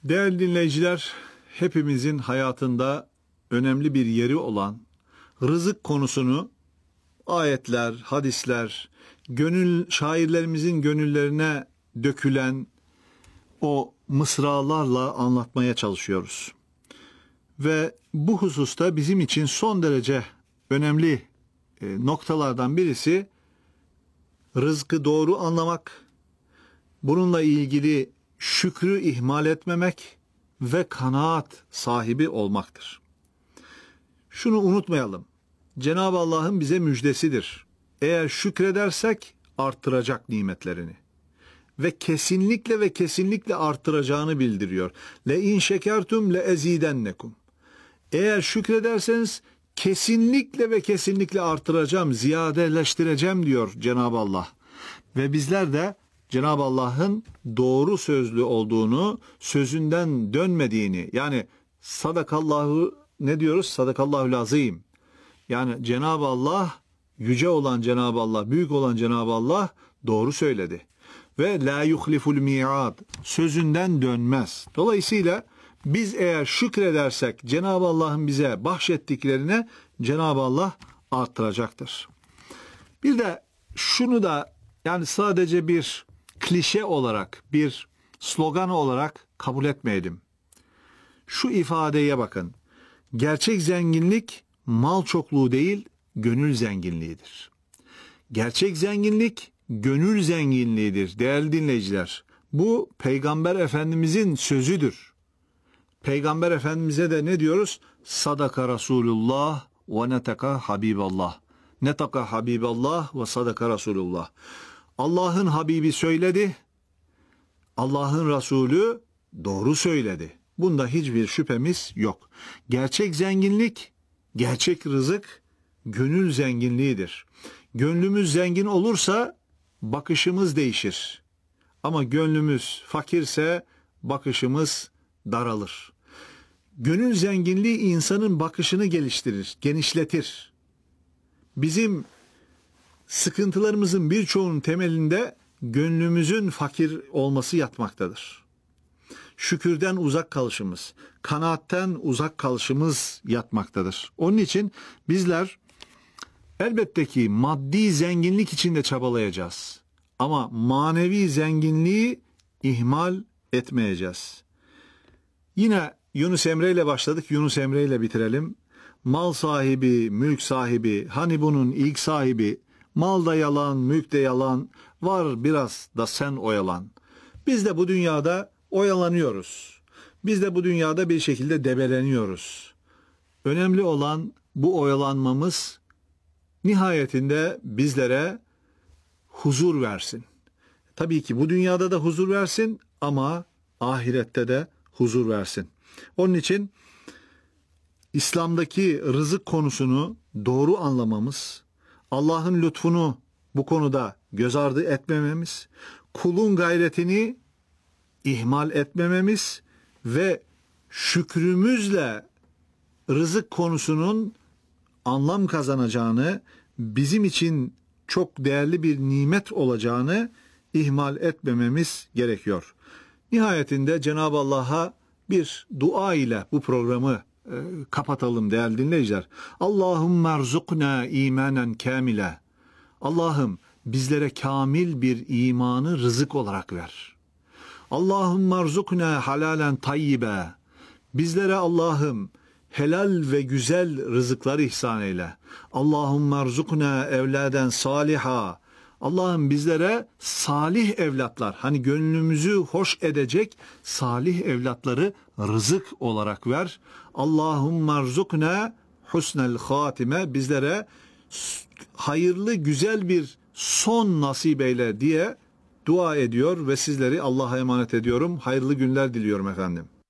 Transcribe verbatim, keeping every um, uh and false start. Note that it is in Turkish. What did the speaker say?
Değerli dinleyiciler, hepimizin hayatında önemli bir yeri olan rızık konusunu ayetler, hadisler, gönül şairlerimizin gönüllerine dökülen o mısralarla anlatmaya çalışıyoruz. Ve bu hususta bizim için son derece önemli noktalardan birisi rızkı doğru anlamak, bununla ilgili şükrü ihmal etmemek ve kanaat sahibi olmaktır. Şunu unutmayalım. Cenab-ı Allah'ın bize müjdesidir. Eğer şükredersek arttıracak nimetlerini. Ve kesinlikle ve kesinlikle arttıracağını bildiriyor. Le in şekertum le ezidennekum. Eğer şükrederseniz kesinlikle ve kesinlikle arttıracağım, ziyadeleştireceğim diyor Cenab-ı Allah. Ve bizler de Cenab-ı Allah'ın doğru sözlü olduğunu, sözünden dönmediğini, yani sadakallahu ne diyoruz? Sadakallahu azim. Yani Cenab-ı Allah, yüce olan Cenab-ı Allah, büyük olan Cenab-ı Allah doğru söyledi. Ve la yuhliful mi'ad, sözünden dönmez. Dolayısıyla biz eğer şükredersek Cenab-ı Allah'ın bize bahşettiklerine Cenab-ı Allah arttıracaktır. Bir de şunu da yani sadece bir klişe olarak, bir slogan olarak kabul etmeyelim. Şu ifadeye bakın. Gerçek zenginlik mal çokluğu değil, gönül zenginliğidir. Gerçek zenginlik gönül zenginliğidir değerli dinleyiciler. Bu Peygamber Efendimizin sözüdür. Peygamber Efendimiz'e de ne diyoruz? Sadaka Resulullah ve neteka Habiballah. Neteka Habiballah ve sadaka Resulullah. Allah'ın Habibi söyledi, Allah'ın Resulü doğru söyledi. Bunda hiçbir şüphemiz yok. Gerçek zenginlik, gerçek rızık, gönül zenginliğidir. Gönlümüz zengin olursa bakışımız değişir. Ama gönlümüz fakirse bakışımız daralır. Gönül zenginliği insanın bakışını geliştirir, genişletir. Bizim sıkıntılarımızın birçoğunun temelinde gönlümüzün fakir olması yatmaktadır. Şükürden uzak kalışımız, kanaatten uzak kalışımız yatmaktadır. Onun için bizler elbette ki maddi zenginlik için de çabalayacağız. Ama manevi zenginliği ihmal etmeyeceğiz. Yine Yunus Emre ile başladık, Yunus Emre ile bitirelim. Mal sahibi, mülk sahibi, hani bunun ilk sahibi, mal da yalan, mülk de yalan, var biraz da sen oyalan. Biz de bu dünyada oyalanıyoruz. Biz de bu dünyada bir şekilde debeleniyoruz. Önemli olan bu oyalanmamız nihayetinde bizlere huzur versin. Tabii ki bu dünyada da huzur versin ama ahirette de huzur versin. Onun için İslam'daki rızık konusunu doğru anlamamız, Allah'ın lütfunu bu konuda göz ardı etmememiz, kulun gayretini ihmal etmememiz ve şükrümüzle rızık konusunun anlam kazanacağını, bizim için çok değerli bir nimet olacağını ihmal etmememiz gerekiyor. Nihayetinde Cenab-ı Allah'a bir dua ile bu programı e, kapatalım değerli dinleyiciler. Allahümme erzukna imanen kamile. Allah'ım bizlere kamil bir imanı rızık olarak ver. Allahümme erzukna halalen tayyibe. Bizlere Allah'ım helal ve güzel rızıklar ihsan eyle. Allahümme erzukna evladen saliha. Allah'ım bizlere salih evlatlar, hani gönlümüzü hoş edecek salih evlatları rızık olarak ver. Allahümme erzukna husnel hatime. Bizlere hayırlı güzel bir son nasip eyle diye dua ediyor ve sizleri Allah'a emanet ediyorum. Hayırlı günler diliyorum efendim.